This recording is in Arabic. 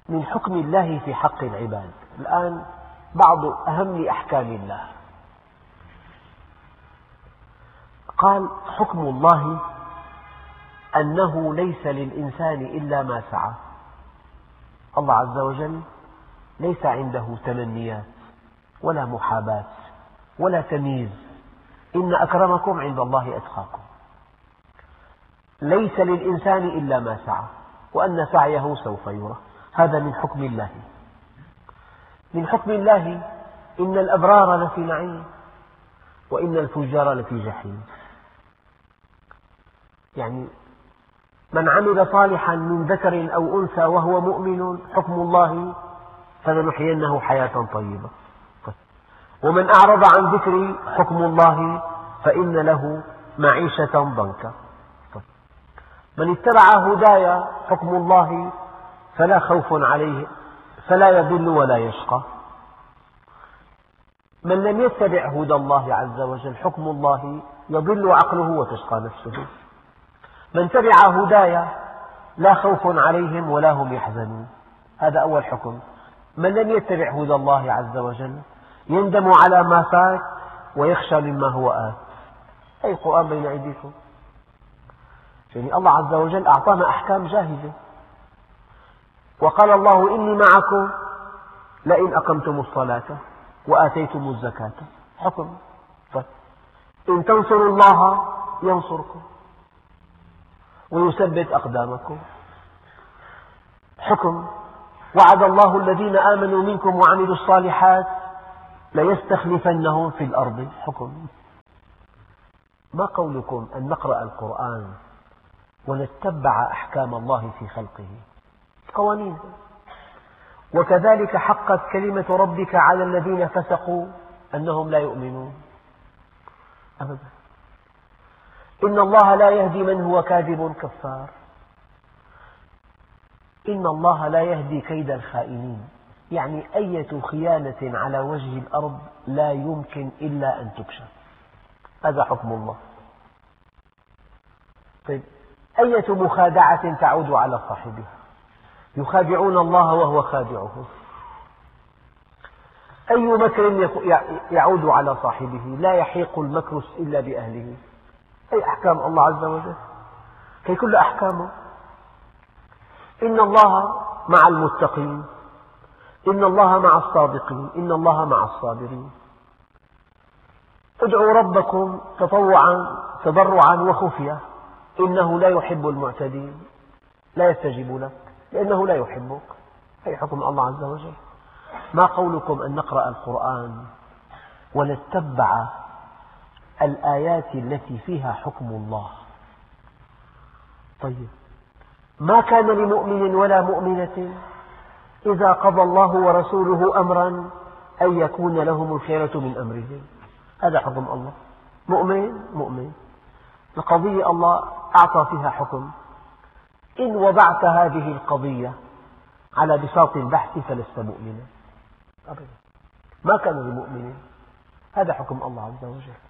من حكم الله في حق العباد. الآن بعض أهم أحكام الله. قال حكم الله أنه ليس للإنسان إلا ما سعى. الله عز وجل ليس عنده تمنيات ولا محاباة ولا تمييز، إن أكرمكم عند الله أتقاكم. ليس للإنسان إلا ما سعى وأن سعيه سوف يرى. هذا من حكم الله. من حكم الله إن الأبرار لفي نعيم وإن الفجار لفي جحيم. يعني من عمل صالحا من ذكر أو أنثى وهو مؤمن حكم الله فلنحيينه حياة طيبة. ومن أعرض عن ذكري حكم الله فإن له معيشة ضنكا. من اتبع هداي حكم الله فلا خوف عليه فلا يضل ولا يشقى. من لم يتبع هدى الله عز وجل حكم الله يضل عقله وتشقى نفسه. من تبع هداي لا خوف عليهم ولا هم يحزنون. هذا أول حكم. من لم يتبع هدى الله عز وجل يندم على ما فات ويخشى مما هو آت. أي القرآن بين أيديكم. يعني الله عز وجل أعطانا أحكام جاهزة، وقال الله إني معكم لئن أقمتم الصلاة وآتيتم الزكاة. حكم. إن تنصروا الله ينصركم ويثبت أقدامكم. حكم. وعد الله الذين آمنوا منكم وعملوا الصالحات ليستخلفنهم في الأرض. حكم. ما قولكم أن نقرأ القرآن ونتبع أحكام الله في خلقه؟ قوانين. وكذلك حقت كلمة ربك على الذين فسقوا أنهم لا يؤمنون أبدا. إن الله لا يهدي من هو كاذب كفار. إن الله لا يهدي كيد الخائنين. يعني أية خيانة على وجه الأرض لا يمكن إلا أن تكشف. هذا حكم الله. طيب، أية مخادعة تعود على صاحبها؟ يخادعون الله وهو خادعهم. أي مكر يعود على صاحبه؟ لا يحيق المكر إلا بأهله. أي أحكام الله عز وجل، كي كل أحكامه. إن الله مع المتقين، إن الله مع الصادقين، إن الله مع الصابرين. ادعوا ربكم تضرعا وخفية إنه لا يحب المعتدين. لا يستجيب لك لأنه لا يحبك. أي حكم الله عز وجل. ما قولكم أن نقرأ القرآن ونتبع الآيات التي فيها حكم الله؟ طيب، ما كان لمؤمن ولا مؤمنة إذا قضى الله ورسوله أمرا أن يكون لهم الخيرة من أمرهم. هذا حكم الله. مؤمن القضية الله أعطى فيها حكم. إن وضعت هذه القضية على بساط البحث فلست مؤمنا أبدا. ما كان لمؤمن. هذا حكم الله عز وجل.